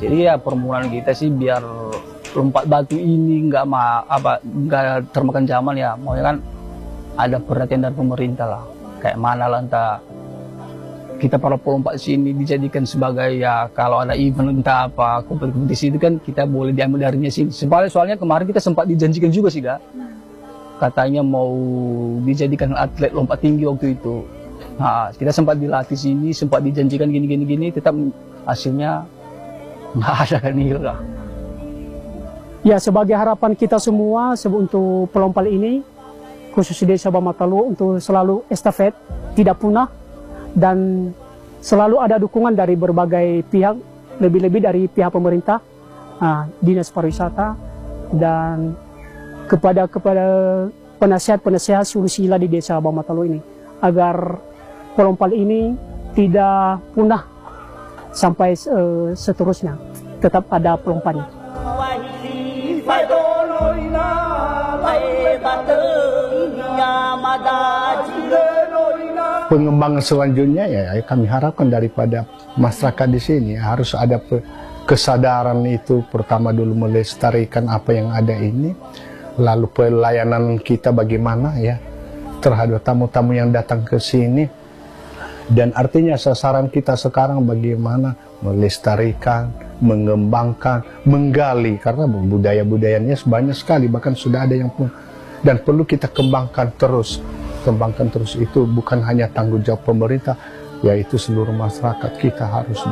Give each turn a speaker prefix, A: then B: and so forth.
A: Jadi ya permohonan kita sih biar lompat batu ini nggak termakan zaman ya, maunya kan ada perhatian dari pemerintah lah, kayak mana lah entah kita para pelompat sini dijadikan sebagai ya kalau ada event entah apa kompetisi itu kan kita boleh diambil darinya sini. Soalnya kemarin kita sempat dijanjikan juga sih katanya mau dijadikan atlet lompat tinggi waktu itu. Nah, kita sempat dilatih sini, sempat dijanjikan gini, tetap hasilnya nggak ada kan lah.
B: Ya, sebagai harapan kita semua untuk pelompal ini, khusus di Desa Bamatalu, untuk selalu estafet, tidak punah, dan selalu ada dukungan dari berbagai pihak, lebih-lebih dari pihak pemerintah, dinas pariwisata, dan kepada penasihat-penasihat Sulusila di Desa Bamatalu ini, agar pelompal ini tidak punah sampai seterusnya, tetap ada pelompalnya.
C: Pengembangan selanjutnya ya kami harapkan daripada masyarakat di sini harus ada kesadaran itu, pertama dulu melestarikan apa yang ada ini, lalu pelayanan kita bagaimana ya terhadap tamu-tamu yang datang ke sini, dan artinya sasaran kita sekarang bagaimana melestarikan, mengembangkan, menggali, karena budaya-budayanya banyak sekali, bahkan sudah ada yang pun, dan perlu kita kembangkan terus. Kembangkan terus itu bukan hanya tanggung jawab pemerintah, yaitu seluruh masyarakat kita harus